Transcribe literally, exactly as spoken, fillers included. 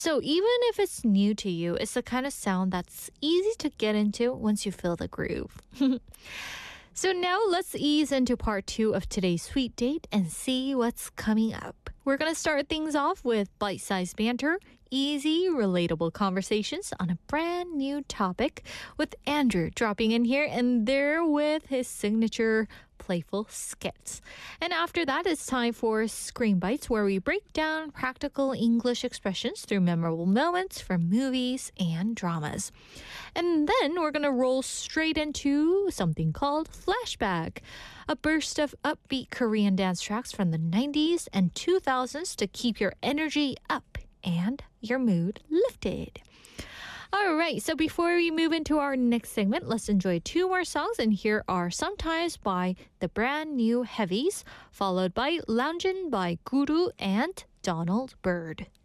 So even if it's new to you, it's the kind of sound that's easy to get into once you feel the groove. So now let's ease into part two of today's sweet date and see what's coming up. We're going to start things off with bite-sized banter, easy, relatable conversations on a brand new topic with Andrew dropping in here and there with his signature playful skits. And after that, it's time for Screen Bites, where we break down practical English expressions through memorable moments from movies and dramas. And then we're going to roll straight into something called Flashback, a burst of upbeat Korean dance tracks from the nineties and two thousands to keep your energy up and your mood lifted. All right, so before we move into our next segment, let's enjoy two more songs. And here are Sometimes by the brand new Heavies, followed by Loungin' by Guru and Donald Byrd.